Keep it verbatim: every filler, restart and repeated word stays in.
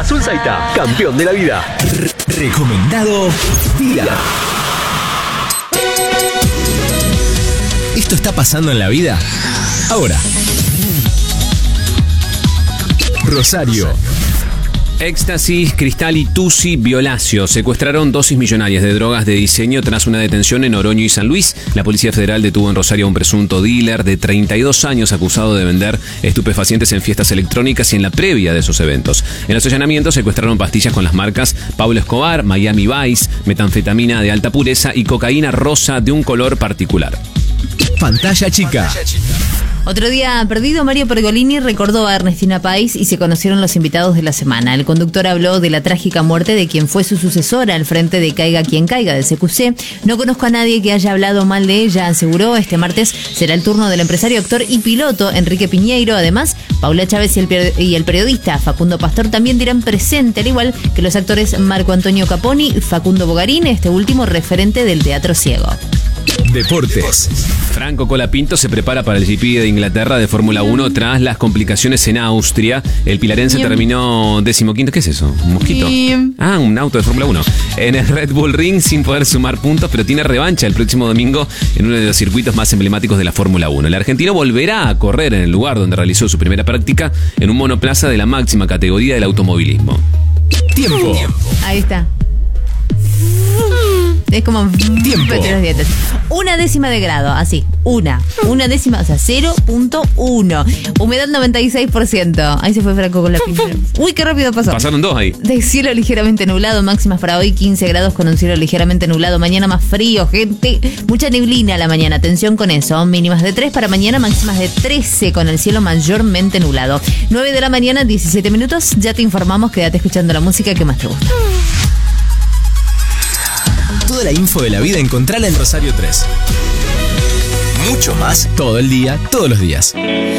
Sulzaita, campeón de la vida. Recomendado día. ¿Esto está pasando en la vida? Ahora. Rosario. Éxtasis, cristal y tusi violacio. Secuestraron dosis millonarias de drogas de diseño tras una detención en Oroño y San Luis. La Policía Federal detuvo en Rosario a un presunto dealer de treinta y dos años acusado de vender estupefacientes en fiestas electrónicas y en la previa de esos eventos. En los allanamientos secuestraron pastillas con las marcas Pablo Escobar, Miami Vice, metanfetamina de alta pureza y cocaína rosa de un color particular. Pantalla chica. Otro día perdido, Mario Pergolini recordó a Ernestina Pais y se conocieron los invitados de la semana. El conductor habló de la trágica muerte de quien fue su sucesora al frente de Caiga Quien Caiga de C Q C. No conozco a nadie que haya hablado mal de ella, aseguró. Este martes será el turno del empresario, actor y piloto Enrique Piñeiro. Además, Paula Chávez y el, per- y el periodista Facundo Pastor también dirán presente, al igual que los actores Marco Antonio Caponi y Facundo Bogarín, este último referente del teatro ciego. Deportes. Franco Colapinto se prepara para el G P de Inglaterra de Fórmula uno tras las complicaciones en Austria. El pilarense Bien. terminó decimoquinto. ¿Qué es eso? ¿Un mosquito? Bien. Ah, un auto de Fórmula uno. En el Red Bull Ring sin poder sumar puntos, pero tiene revancha el próximo domingo en uno de los circuitos más emblemáticos de la Fórmula uno. El argentino volverá a correr en el lugar donde realizó su primera práctica en un monoplaza de la máxima categoría del automovilismo. Tiempo. Ahí está. Es como Tiempo. entre los dientes. Una décima de grado, así. Una. Una décima, o sea, cero punto uno. Humedad noventa y seis por ciento. Ahí se fue Franco con la pintura. Uy, qué rápido pasó. Pasaron dos ahí. De cielo ligeramente nublado, máximas para hoy quince grados con un cielo ligeramente nublado. Mañana más frío, gente. Mucha neblina a la mañana, atención con eso. Mínimas de tres para mañana, máximas de trece con el cielo mayormente nublado. nueve de la mañana, diecisiete minutos. Ya te informamos, quédate escuchando la música que más te gusta. Toda la info de la vida encontrala en Rosario tres. Mucho más todo el día, todos los días.